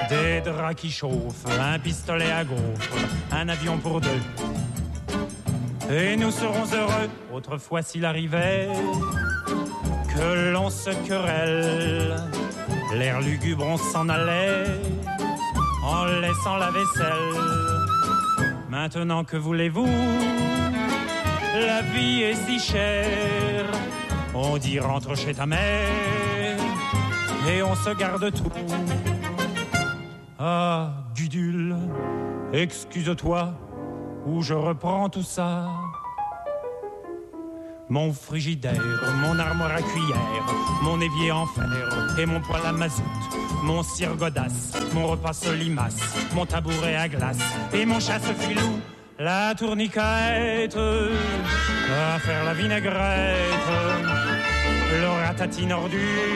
Des draps qui chauffent, un pistolet à gaufres, un avion pour deux. Et nous serons heureux, autrefois s'il arrivait que l'on se querelle. L'air lugubre, on s'en allait en laissant la vaisselle. Maintenant, que voulez-vous? La vie est si chère. On dit rentre chez ta mère et on se garde tout. Ah, Gudule, excuse-toi, ou je reprends tout ça. Mon frigidaire, mon armoire à cuillère, mon évier en fer et mon poêle à mazout, mon cire godasse, mon repas solimace, mon tabouret à glace et mon chasse-filou, la tourniquette, à faire la vinaigrette, le ratatine ordure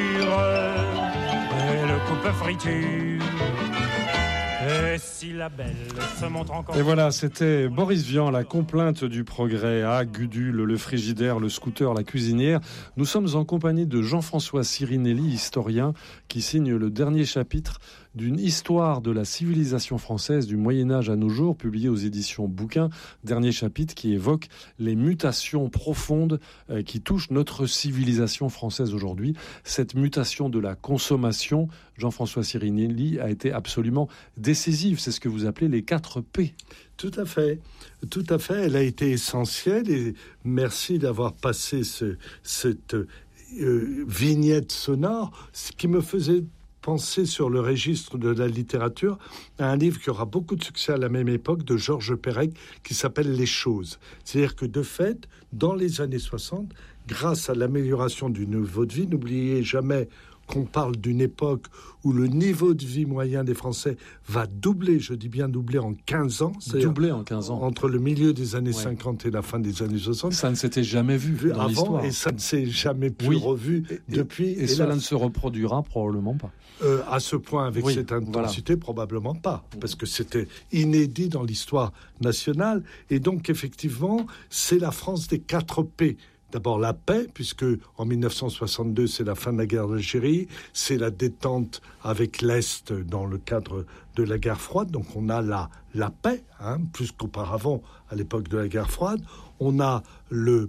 et le coupe-friture. Et si la belle se montre encore... Et voilà, c'était Boris Vian, la complainte du progrès. Ah, Gudule, le frigidaire, le scooter, la cuisinière. Nous sommes en compagnie de Jean-François Sirinelli, historien, qui signe le dernier chapitre d'une histoire de la civilisation française du Moyen-Âge à nos jours, publié aux éditions Bouquin. Dernier chapitre qui évoque les mutations profondes qui touchent notre civilisation française aujourd'hui. Cette mutation de la consommation, Jean-François Sirinelli, a été absolument décisive. C'est ce que vous appelez les 4 P. Tout à fait. Tout à fait. Elle a été essentielle et merci d'avoir passé cette vignette sonore, ce qui me faisait penser sur le registre de la littérature à un livre qui aura beaucoup de succès à la même époque de Georges Perec qui s'appelle Les choses. C'est-à-dire que de fait, dans les années 60, grâce à l'amélioration du niveau de vie, n'oubliez jamais qu'on parle d'une époque où le niveau de vie moyen des Français va doubler, je dis bien doubler en 15 ans. Doubler en 15 ans. Entre le milieu des années 50 et la fin des années 60. Ça ne s'était jamais vu dans avant l'histoire. Et ça ne s'est jamais plus revu depuis. Et cela ne se reproduira probablement pas. À ce point, avec cette intensité, probablement pas. Parce que c'était inédit dans l'histoire nationale. Et donc, effectivement, c'est la France des 4 P. D'abord la paix, puisque en 1962, c'est la fin de la guerre d'Algérie, c'est la détente avec l'Est dans le cadre de la guerre froide. Donc on a la paix, plus qu'auparavant à l'époque de la guerre froide. On a le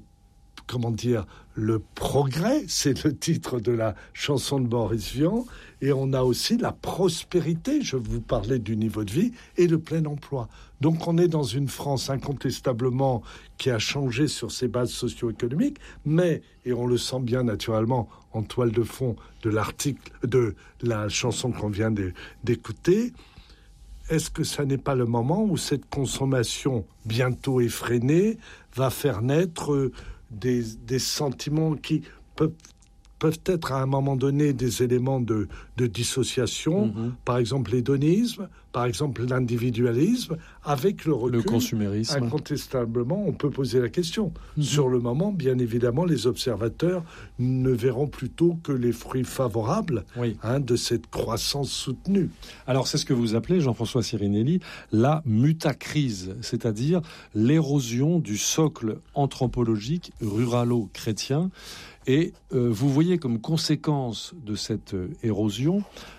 progrès, c'est le titre de la chanson de Boris Vian, et on a aussi la prospérité, je vous parlais du niveau de vie, et le plein emploi. Donc on est dans une France incontestablement qui a changé sur ses bases socio-économiques, mais, et on le sent bien naturellement en toile de fond de l'article, de la chanson qu'on vient d'écouter, est-ce que ça n'est pas le moment où cette consommation bientôt effrénée va faire naître des sentiments qui peuvent être à un moment donné des éléments de dissociation, par exemple l'hédonisme, par exemple l'individualisme, avec le recul, le consumérisme. Incontestablement, on peut poser la question. Sur le moment, bien évidemment, les observateurs ne verront plutôt que les fruits favorables de cette croissance soutenue. Alors, c'est ce que vous appelez, Jean-François Sirinelli, la mutacrise, c'est-à-dire l'érosion du socle anthropologique ruralo-chrétien. Et vous voyez comme conséquence de cette érosion,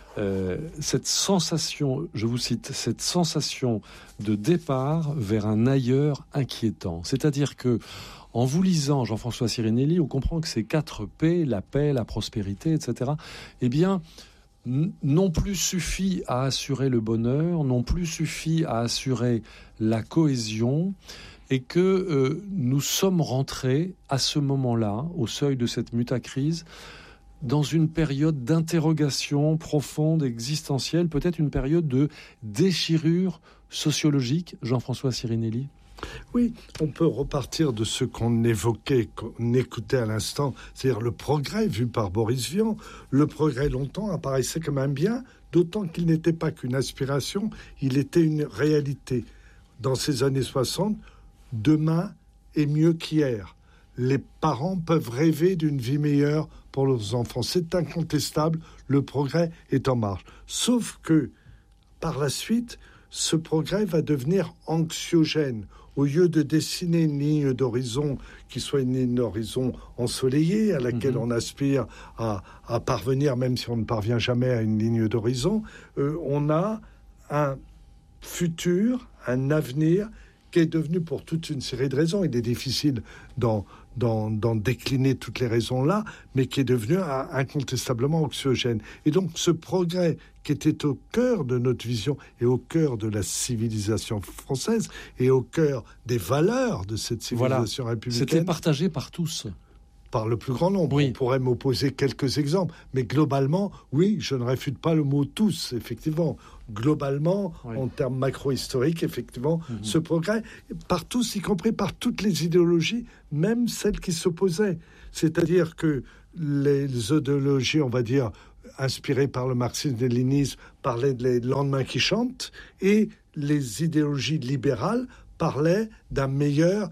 cette sensation, je vous cite, cette sensation de départ vers un ailleurs inquiétant. C'est-à-dire que, en vous lisant Jean-François Sirinelli, on comprend que ces 4 P, la paix, la prospérité, etc., eh bien, non plus suffit à assurer le bonheur, non plus suffit à assurer la cohésion, et que nous sommes rentrés à ce moment-là, au seuil de cette mutacrise, dans une période d'interrogation profonde, existentielle, peut-être une période de déchirure sociologique, Jean-François Sirinelli. Oui, on peut repartir de ce qu'on évoquait, qu'on écoutait à l'instant, c'est-à-dire le progrès vu par Boris Vian. Le progrès, longtemps, apparaissait comme un bien, d'autant qu'il n'était pas qu'une aspiration, il était une réalité. Dans ces années 60, demain est mieux qu'hier. Les parents peuvent rêver d'une vie meilleure pour leurs enfants. C'est incontestable, le progrès est en marche. Sauf que, par la suite, ce progrès va devenir anxiogène. Au lieu de dessiner une ligne d'horizon qui soit une ligne d'horizon ensoleillée à laquelle on aspire à parvenir, même si on ne parvient jamais à une ligne d'horizon, on a un futur, un avenir qui est devenu, pour toute une série de raisons, il est difficile d'en décliner toutes les raisons là, mais qui est devenu incontestablement anxiogène. Et donc ce progrès qui était au cœur de notre vision et au cœur de la civilisation française et au cœur des valeurs de cette civilisation républicaine. C'était partagé par tous. Par le plus grand nombre. Oui. On pourrait m'opposer quelques exemples, mais globalement, oui, je ne réfute pas le mot tous, effectivement. Globalement, en termes macro-historiques, effectivement, ce progrès, par tous, y compris par toutes les idéologies, même celles qui s'opposaient. C'est-à-dire que les idéologies, on va dire, inspirées par le marxisme-léninisme, parlaient des lendemains qui chantent, et les idéologies libérales parlait d'un meilleur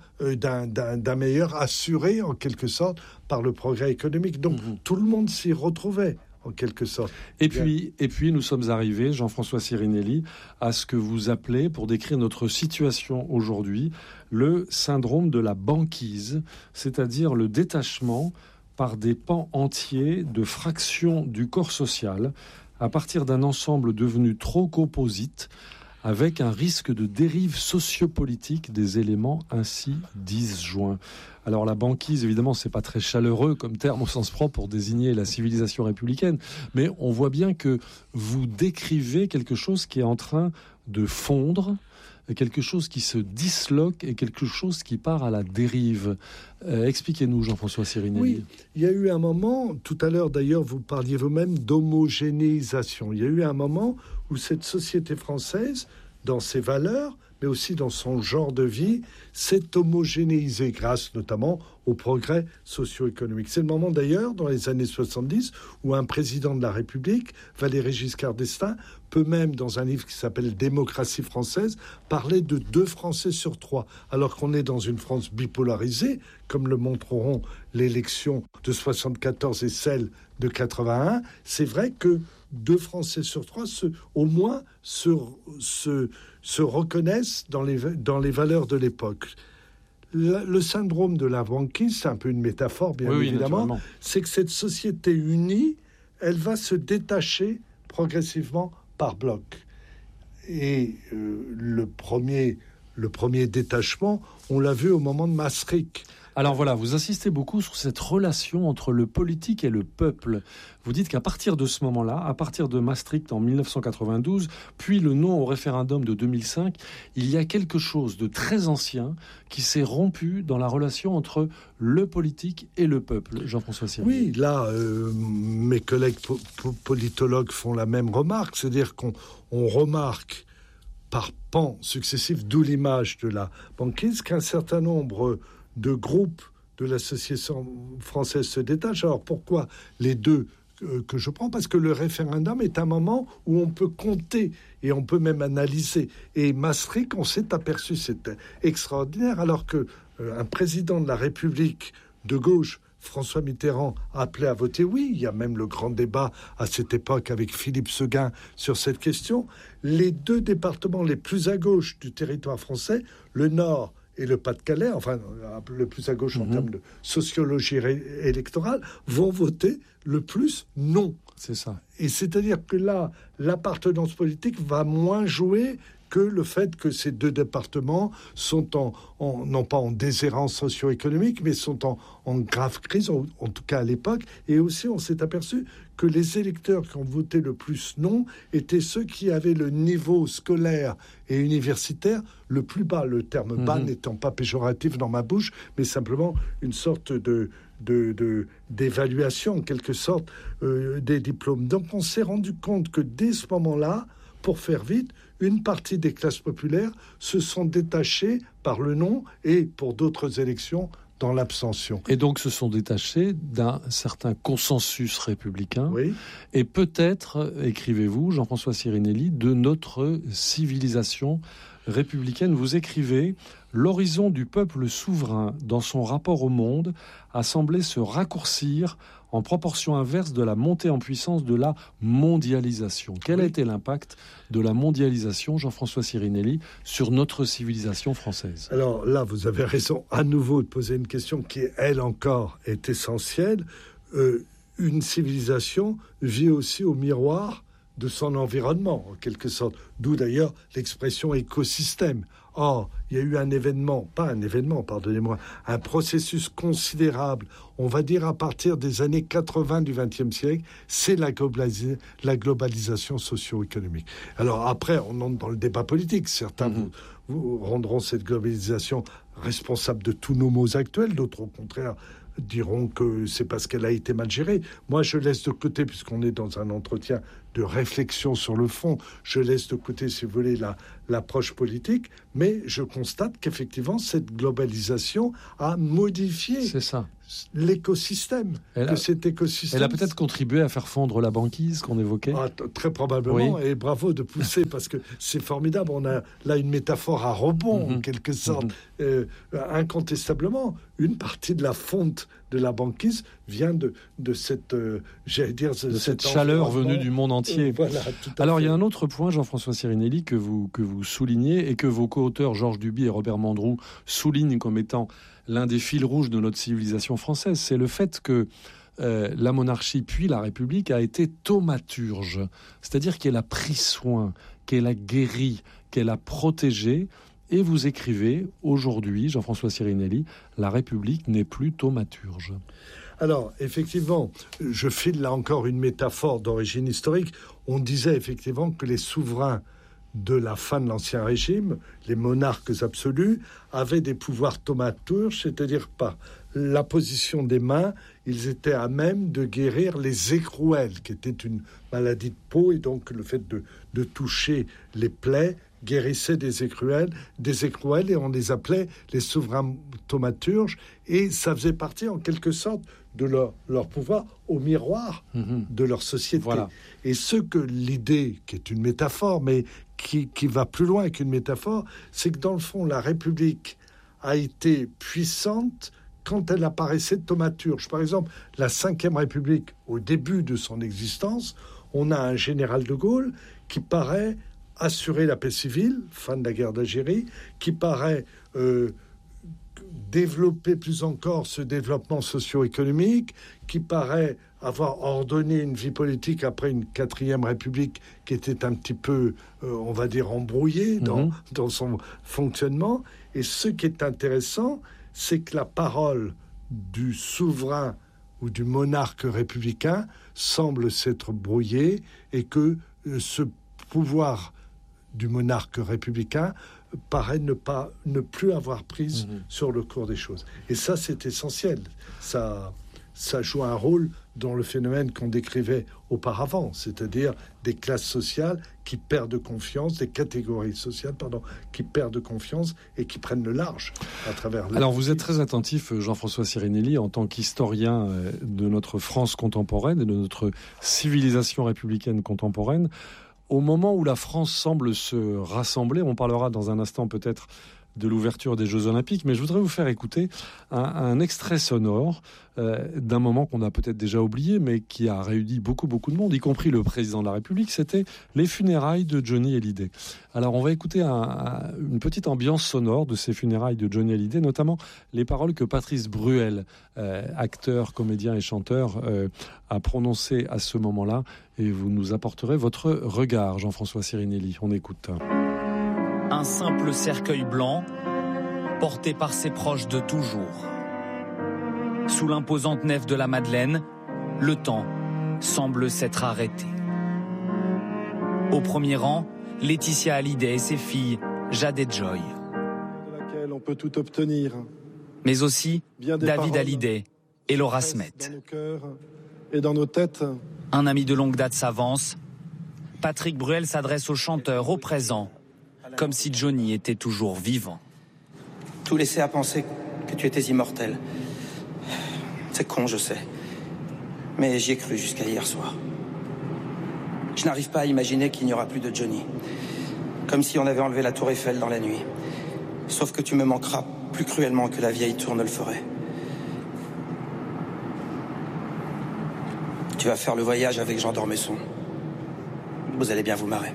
assuré, en quelque sorte, par le progrès économique. Donc, tout le monde s'y retrouvait, en quelque sorte. Et puis, nous sommes arrivés, Jean-François Sirinelli, à ce que vous appelez, pour décrire notre situation aujourd'hui, le syndrome de la banquise, c'est-à-dire le détachement par des pans entiers de fractions du corps social, à partir d'un ensemble devenu trop composite, avec un risque de dérive sociopolitique des éléments ainsi disjoints. Alors la banquise, évidemment, c'est pas très chaleureux comme terme au sens propre pour désigner la civilisation républicaine, mais on voit bien que vous décrivez quelque chose qui est en train de fondre, quelque chose qui se disloque et quelque chose qui part à la dérive. Expliquez-nous, Jean-François Sirinelli. Oui, il y a eu un moment, tout à l'heure d'ailleurs, vous parliez vous-même d'homogénéisation. Il y a eu un moment où cette société française, dans ses valeurs, mais aussi dans son genre de vie, s'est homogénéisée grâce notamment au progrès socio-économique. C'est le moment d'ailleurs, dans les années 70, où un président de la République, Valéry Giscard d'Estaing, peut même, dans un livre qui s'appelle « Démocratie française », parler de 2 Français sur 3, alors qu'on est dans une France bipolarisée, comme le montreront l'élection de 74 et celle de 81. C'est vrai que 2 Français sur 3, au moins, se reconnaissent dans les valeurs de l'époque. Le syndrome de la banquise, c'est un peu une métaphore, bien évidemment, c'est que cette société unie, elle va se détacher progressivement par bloc. Et le premier détachement, on l'a vu au moment de Maastricht. Alors voilà, vous insistez beaucoup sur cette relation entre le politique et le peuple. Vous dites qu'à partir de ce moment-là, à partir de Maastricht en 1992, puis le non au référendum de 2005, il y a quelque chose de très ancien qui s'est rompu dans la relation entre le politique et le peuple. Jean-François Sirinelli. Oui, là, mes collègues politologues font la même remarque, c'est-à-dire qu'on remarque par pans successifs, d'où l'image de la banquise, qu'un certain nombre de groupes de l'association française se détachent. Alors pourquoi les deux que je prends? Parce que le référendum est un moment où on peut compter et on peut même analyser. Et Maastricht, on s'est aperçu, c'était extraordinaire, alors que un président de la République de gauche, François Mitterrand, appelait à voter oui. Il y a même le grand débat à cette époque avec Philippe Séguin sur cette question. Les 2 départements les plus à gauche du territoire français, le Nord et le Pas-de-Calais, enfin le plus à gauche en termes de sociologie électorale, vont voter le plus non. C'est ça. Et c'est-à-dire que là, l'appartenance politique va moins jouer que le fait que ces 2 départements sont non pas en déshérence socio-économique, mais sont en grave crise, en tout cas à l'époque. Et aussi, on s'est aperçu que les électeurs qui ont voté le plus non étaient ceux qui avaient le niveau scolaire et universitaire le plus bas. Le terme bas n'étant pas péjoratif dans ma bouche, mais simplement une sorte d'évaluation, en quelque sorte, des diplômes. Donc on s'est rendu compte que dès ce moment-là, pour faire vite, une partie des classes populaires se sont détachées par le non et pour d'autres élections dans l'abstention. Et donc se sont détachés d'un certain consensus républicain. Oui. Et peut-être, écrivez-vous, Jean-François Sirinelli, de notre civilisation républicaine. Vous écrivez « L'horizon du peuple souverain dans son rapport au monde a semblé se raccourcir en proportion inverse de la montée en puissance de la mondialisation. Quel a été l'impact de la mondialisation, Jean-François Sirinelli, sur notre civilisation française? Alors là, vous avez raison à nouveau de poser une question qui, elle encore, est essentielle. Une civilisation vit aussi au miroir de son environnement, en quelque sorte. D'où d'ailleurs l'expression écosystème. Or, il y a eu un processus considérable, on va dire à partir des années 80 du XXe siècle, c'est la globalisation socio-économique. Alors après, on entre dans le débat politique. Certains vous rendront cette globalisation responsable de tous nos maux actuels, d'autres au contraire diront que c'est parce qu'elle a été mal gérée. Moi, je laisse de côté, puisqu'on est dans un entretien de réflexion sur le fond, je laisse de côté, si vous voulez, l'approche politique, mais je constate qu'effectivement, cette globalisation a modifié l'écosystème. Cet écosystème. Elle a peut-être contribué à faire fondre la banquise qu'on évoquait. Très probablement, et bravo de pousser, parce que c'est formidable. On a là une métaphore à rebond, en quelque sorte. Incontestablement, une partie de la fonte de la banquise vient de cette, de cette chaleur venue du monde entier. Voilà, alors, il y a un autre point, Jean-François Sirinelli, que vous soulignez et que vos co-auteurs Georges Duby et Robert Mandrou soulignent comme étant l'un des fils rouges de notre civilisation française. C'est le fait que la monarchie puis la République a été thaumaturge, c'est-à-dire qu'elle a pris soin, qu'elle a guéri, qu'elle a protégé. Et vous écrivez aujourd'hui, Jean-François Sirinelli, la République n'est plus thaumaturge. Alors, effectivement, je file là encore une métaphore d'origine historique. On disait effectivement que les souverains de la fin de l'Ancien Régime, les monarques absolus, avaient des pouvoirs thaumaturges, c'est-à-dire par la position des mains, ils étaient à même de guérir les écrouelles, qui étaient une maladie de peau, et donc le fait de toucher les plaies guérissait des écrouelles, et on les appelait les souverains thaumaturges, et ça faisait partie en quelque sorte de leur pouvoir au miroir de leur société. Voilà. Et ce que l'idée, qui est une métaphore, mais qui va plus loin qu'une métaphore, c'est que dans le fond, la République a été puissante quand elle apparaissait thaumaturge. Par exemple, la Ve République, au début de son existence, on a un général de Gaulle qui paraît assurer la paix civile, fin de la guerre d'Algérie, qui paraît développer plus encore ce développement socio-économique, qui paraît avoir ordonné une vie politique après une 4e République qui était un petit peu, on va dire, embrouillée dans son fonctionnement. Et ce qui est intéressant, c'est que la parole du souverain ou du monarque républicain semble s'être brouillée, et que ce pouvoir du monarque républicain paraît ne plus avoir prise sur le cours des choses. Et ça, c'est essentiel. Ça joue un rôle dans le phénomène qu'on décrivait auparavant, c'est-à-dire des classes sociales qui perdent confiance, des catégories sociales, qui perdent confiance et qui prennent le large à travers... Alors, vous êtes très attentif, Jean-François Sirinelli, en tant qu'historien de notre France contemporaine et de notre civilisation républicaine contemporaine. Au moment où la France semble se rassembler, on parlera dans un instant peut-être de l'ouverture des Jeux Olympiques, mais je voudrais vous faire écouter un extrait sonore d'un moment qu'on a peut-être déjà oublié, mais qui a réuni beaucoup de monde, y compris le président de la République. C'était les funérailles de Johnny Hallyday. Alors on va écouter une petite ambiance sonore de ces funérailles de Johnny Hallyday, notamment les paroles que Patrice Bruel, acteur, comédien et chanteur, a prononcées à ce moment-là, et vous nous apporterez votre regard, Jean-François Sirinelli. On écoute. Un simple cercueil blanc, porté par ses proches de toujours. Sous l'imposante nef de la Madeleine, le temps semble s'être arrêté. Au premier rang, Laetitia Hallyday et ses filles, Jade et Joy. De laquelle on peut tout obtenir. Mais aussi David Hallyday et Laura Smet. Dans nos cœurs et dans nos têtes. Un ami de longue date s'avance. Patrick Bruel s'adresse au chanteur au présent, comme si Johnny était toujours vivant. Tout laissait à penser que tu étais immortel. C'est con, je sais. Mais j'y ai cru jusqu'à hier soir. Je n'arrive pas à imaginer qu'il n'y aura plus de Johnny. Comme si on avait enlevé la tour Eiffel dans la nuit. Sauf que tu me manqueras plus cruellement que la vieille tour ne le ferait. Tu vas faire le voyage avec Jean d'Ormesson. Vous allez bien vous marrer.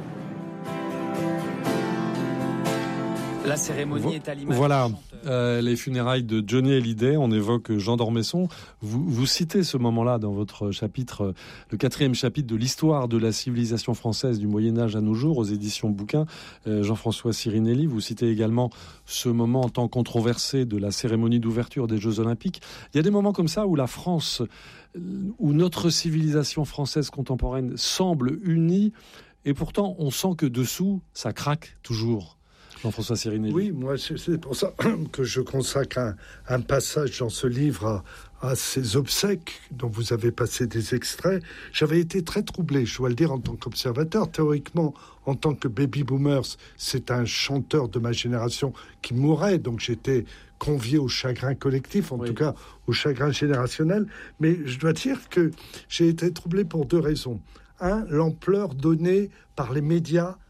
La cérémonie est à l'image. Voilà, les funérailles de Johnny Hallyday, on évoque Jean d'Ormesson. Vous citez ce moment-là dans votre chapitre, le 4e chapitre de l'histoire de la civilisation française du Moyen-Âge à nos jours, aux éditions Bouquin, Jean-François Sirinelli. Vous citez également ce moment en tant controversé de la cérémonie d'ouverture des Jeux Olympiques. Il y a des moments comme ça où la France, où notre civilisation française contemporaine semble unie, et pourtant on sent que dessous, ça craque toujours. Jean-François Sirinelli. Oui, moi, c'est pour ça que je consacre un passage dans ce livre à ces obsèques dont vous avez passé des extraits. J'avais été très troublé, je dois le dire, en tant qu'observateur. Théoriquement, en tant que baby boomers, c'est un chanteur de ma génération qui mourait, donc j'étais convié au chagrin collectif, en tout cas au chagrin générationnel. Mais je dois dire que j'ai été troublé pour 2 raisons. 1, l'ampleur donnée par les médias